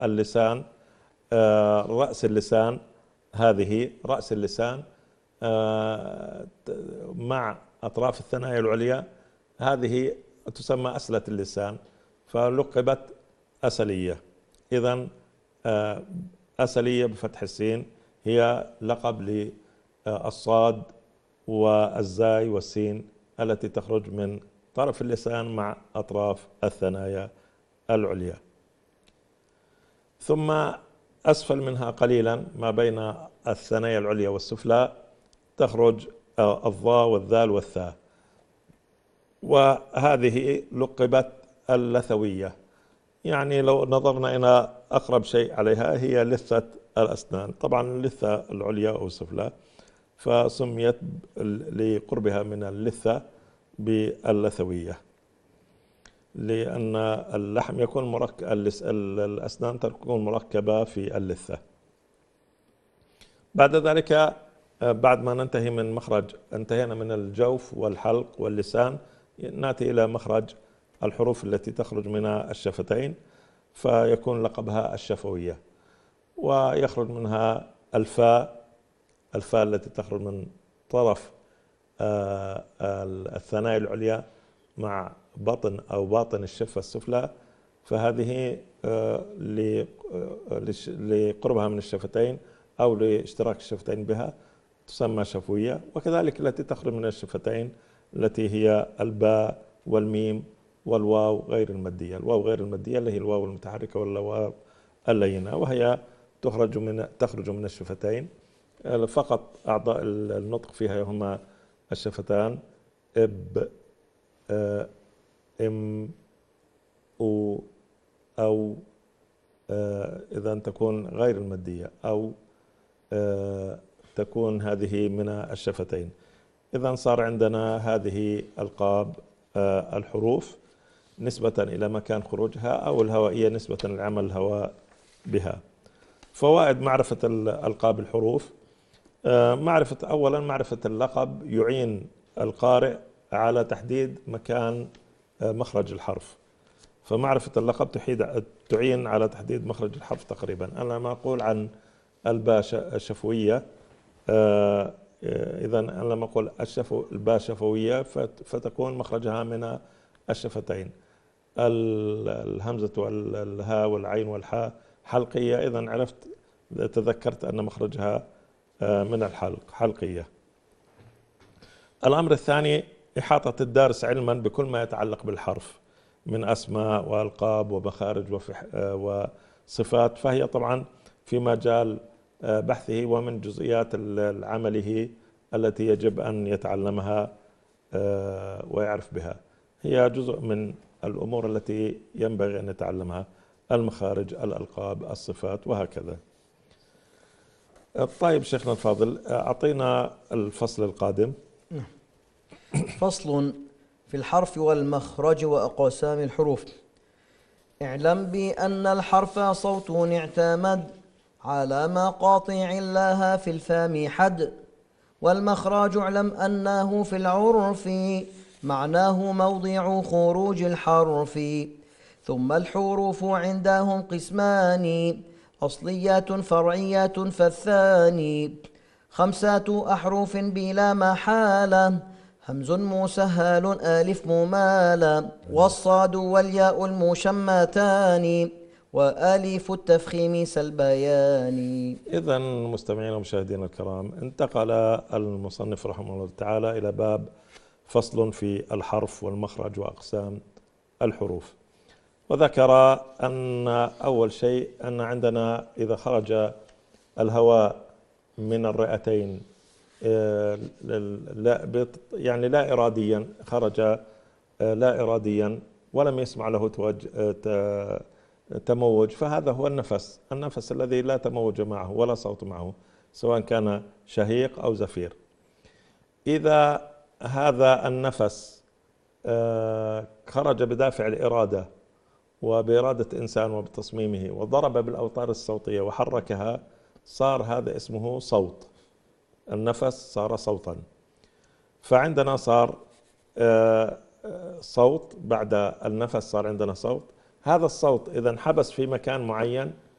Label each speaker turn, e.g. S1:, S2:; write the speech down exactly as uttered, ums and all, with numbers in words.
S1: اللسان، آه، رأس اللسان، هذه رأس اللسان آه، مع أطراف الثنايا العليا، هذه تسمى أسلة اللسان، فلقبت أسلية. إذن آه، أسلية بفتح السين هي لقب للصاد والزاي والسين التي تخرج من طرف اللسان مع أطراف الثنايا العليا. ثم أسفل منها قليلا ما بين الثنايا العليا والسفلى تخرج الضاء والذال والثاء، وهذه لقبت اللثوية. يعني لو نظرنا إلى أقرب شيء عليها هي لثة الأسنان، طبعا اللثة العليا أو السفلى، فسميت لقربها من اللثة باللثوية، لأن اللحم يكون مركب، الأسنان تكون مركبة في اللثة. بعد ذلك بعد ما ننتهي من مخرج، انتهينا من الجوف والحلق واللسان، نأتي إلى مخرج الحروف التي تخرج من الشفتين، فيكون لقبها الشفوية، ويخرج منها الفاء، الفاء التي تخرج من طرف الثنايا العليا مع بطن أو باطن الشفة السفلى، فهذه لقربها من الشفتين أو لاشتراك الشفتين بها تسمى شفوية. وكذلك التي تخرج من الشفتين التي هي الباء والميم والواو غير المادية، الواو غير المادية اللي هي الواو المتحركة والواو اللينة، وهي تخرج من تخرج من الشفتين. فقط أعضاء النطق فيها هما الشفتان، اب، ام، او، او، إذا تكون غير المادية، أو تكون هذه من الشفتين. إذا صار عندنا هذه ألقاب الحروف نسبة إلى مكان خروجها، أو الهوائية نسبة لعمل الهواء بها. فوائد معرفة ألقاب الحروف: معرفة أولا معرفة اللقب يعين القارئ على تحديد مكان مخرج الحرف، فمعرفة اللقب تعين على تحديد مخرج الحرف تقريبا. أنا لما أقول عن الباء شفوية، إذا أنا لما أقول الشفو الباء شفوية فتكون مخرجها من الشفتين. الهمزة والهاء والعين والحاء حلقية، إذا عرفت تذكرت أن مخرجها من الحلق، حلقية. الأمر الثاني إحاطة الدارس علما بكل ما يتعلق بالحرف من أسماء وألقاب ومخارج وصفات، فهي طبعا في مجال بحثه ومن جزئيات عمله التي يجب أن يتعلمها ويعرف بها. هي جزء من الأمور التي ينبغي أن يتعلمها: المخارج، الألقاب، الصفات، وهكذا. طيب شيخنا الفاضل، أعطينا الفصل القادم.
S2: فصل في الحرف والمخرج وأقسام الحروف. اعلم بأن الحرف صوت اعتمد على مقاطع لها في الفم حد، والمخرج اعلم أنه في العرف معناه موضع خروج الحرف. ثم الحروف عندهم قسمان، أصليات فرعيات، فالثاني خمسة أحرف بلا محالة، همز مسهل ألف ممالة، والصاد والياء المشمتان، وألف التفخيم سالبيان.
S1: إذا مستمعينا ومشاهدينا الكرام، انتقل المصنف رحمه الله تعالى إلى باب فصل في الحرف والمخرج وأقسام الحروف، وذكر أن أول شيء أن عندنا إذا خرج الهواء من الرئتين لا يعني لا إراديا، خرج لا إراديا ولم يسمع له تموج، فهذا هو النفس، النفس الذي لا تموج معه ولا صوت معه، سواء كان شهيق أو زفير. إذا هذا النفس خرج بدافع الإرادة وبإرادة إنسان وبتصميمه وضرب بالأوتار الصوتية وحركها، صار هذا اسمه صوت، النفس صار صوتا. فعندنا صار صوت، بعد النفس صار عندنا صوت. هذا الصوت إذا انحبس في مكان معين